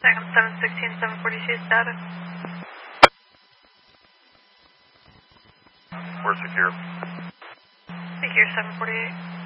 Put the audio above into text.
Second 716, 742 status. We're secure. Secure 748.